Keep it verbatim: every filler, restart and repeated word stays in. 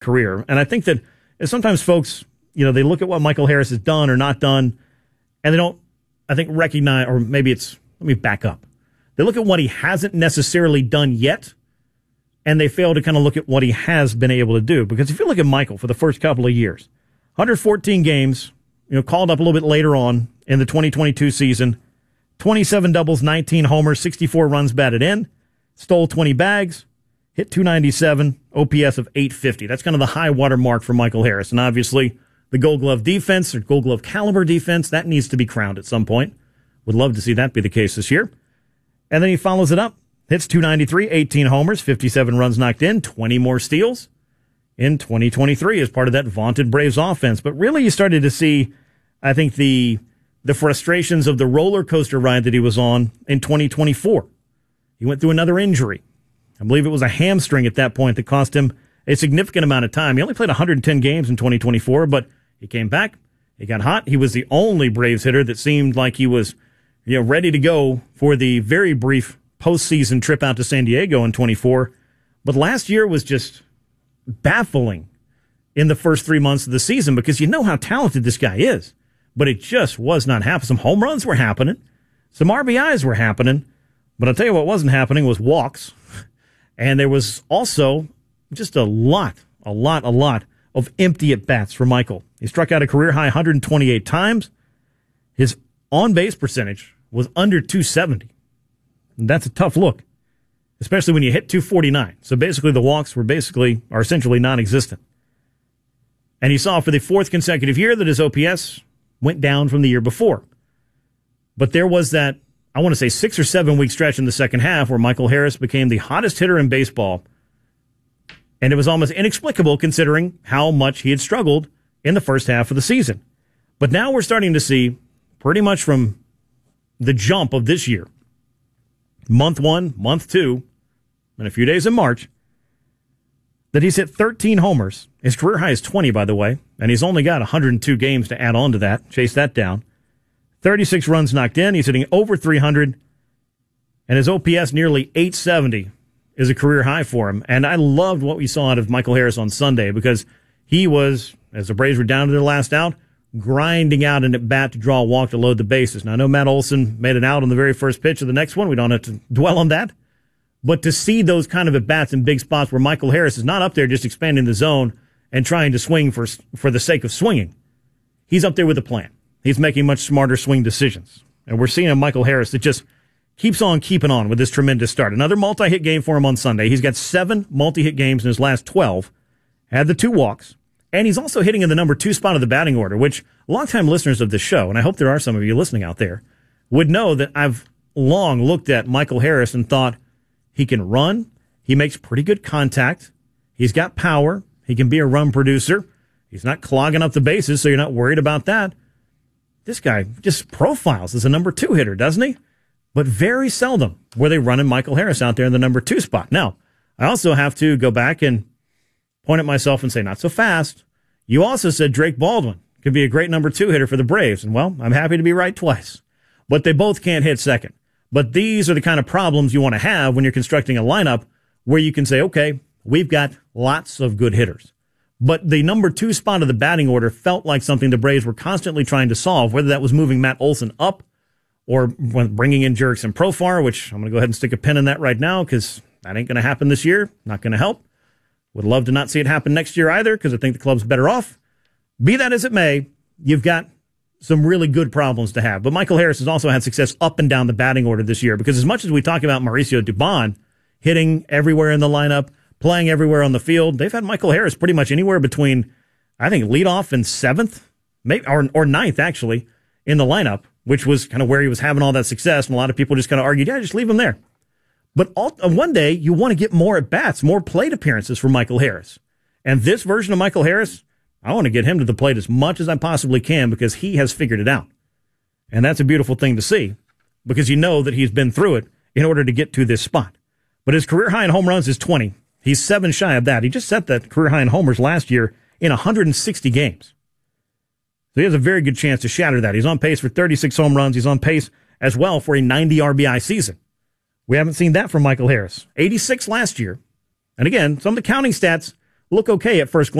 career. And I think that sometimes folks, you know, they look at what Michael Harris has done or not done, and they don't, I think, recognize, or maybe it's, let me back up. They look at what he hasn't necessarily done yet, and they fail to kind of look at what he has been able to do. Because if you look at Michael for the first couple of years, one hundred fourteen games, you know, called up a little bit later on in the twenty twenty-two season, twenty-seven doubles, nineteen homers, sixty-four runs batted in, stole twenty bags, hit two ninety-seven, O P S of eight fifty. That's kind of the high water mark for Michael Harris. And obviously, the Gold Glove defense, or Gold Glove caliber defense, that needs to be crowned at some point. Would love to see that be the case this year. And then he follows it up. Hits two ninety-three, eighteen homers, fifty-seven runs knocked in, twenty more steals in twenty twenty-three as part of that vaunted Braves offense. But really, you started to see, I think, the the frustrations of the roller coaster ride that he was on in twenty twenty-four. He went through another injury. I believe it was a hamstring at that point that cost him a significant amount of time. He only played one hundred ten games in twenty twenty-four, but he came back. He got hot. He was the only Braves hitter that seemed like he was, you know, ready to go for the very brief postseason trip out to San Diego in twenty-four. But last year was just baffling in the first three months of the season because you know how talented this guy is. But it just was not happening. Some home runs were happening. Some R B Is were happening. But I'll tell you what wasn't happening was walks. And there was also just a lot, a lot, a lot of empty at-bats for Michael. He struck out a career-high one hundred twenty-eight times. His on-base percentage was under two seventy. And that's a tough look, especially when you hit two forty-nine. So basically the walks were basically, are essentially non-existent. And you saw for the fourth consecutive year that his O P S went down from the year before. But there was that, I want to say, six or seven week stretch in the second half where Michael Harris became the hottest hitter in baseball. And it was almost inexplicable considering how much he had struggled in the first half of the season. But now we're starting to see pretty much from the jump of this year, month one, month two, and a few days in March, that he's hit thirteen homers. His career high is twenty, by the way, and he's only got one hundred two games to add on to that, chase that down. thirty-six runs knocked in. He's hitting over three hundred, and his O P S nearly eight seventy is a career high for him. And I loved what we saw out of Michael Harris on Sunday because he was, as the Braves were down to their last out, grinding out an at-bat to draw a walk to load the bases. Now, I know Matt Olson made it out on the very first pitch of the next one. We don't have to dwell on that. But to see those kind of at-bats in big spots where Michael Harris is not up there just expanding the zone and trying to swing for for the sake of swinging, he's up there with a plan. He's making much smarter swing decisions. And we're seeing a Michael Harris that just keeps on keeping on with this tremendous start. Another multi-hit game for him on Sunday. He's got seven multi-hit games in his last twelve, had the two walks, and he's also hitting in the number two spot of the batting order, which longtime listeners of this show, and I hope there are some of you listening out there, would know that I've long looked at Michael Harris and thought he can run, he makes pretty good contact, he's got power, he can be a run producer, he's not clogging up the bases, so you're not worried about that. This guy just profiles as a number two hitter, doesn't he? But very seldom were they running Michael Harris out there in the number two spot. Now, I also have to go back and point at myself and say, not so fast. You also said Drake Baldwin could be a great number two hitter for the Braves. And, well, I'm happy to be right twice. But they both can't hit second. But these are the kind of problems you want to have when you're constructing a lineup where you can say, okay, we've got lots of good hitters. But the number two spot of the batting order felt like something the Braves were constantly trying to solve, whether that was moving Matt Olson up or bringing in Jurickson Profar, which I'm going to go ahead and stick a pin in that right now because that ain't going to happen this year. Not going to help. Would love to not see it happen next year either because I think the club's better off. Be that as it may, you've got some really good problems to have. But Michael Harris has also had success up and down the batting order this year because as much as we talk about Mauricio Dubon hitting everywhere in the lineup, playing everywhere on the field, they've had Michael Harris pretty much anywhere between, I think, leadoff and seventh, maybe or, or ninth, actually, in the lineup, which was kind of where he was having all that success. And a lot of people just kind of argued, yeah, just leave him there. But all, one day, you want to get more at-bats, more plate appearances for Michael Harris. And this version of Michael Harris, I want to get him to the plate as much as I possibly can because he has figured it out. And that's a beautiful thing to see because you know that he's been through it in order to get to this spot. But his career high in home runs is twenty. He's seven shy of that. He just set that career high in homers last year in one hundred sixty games. So he has a very good chance to shatter that. He's on pace for thirty-six home runs. He's on pace as well for a ninety R B I season. We haven't seen that from Michael Harris. eighty-six last year. And again, some of the counting stats look okay at first glance.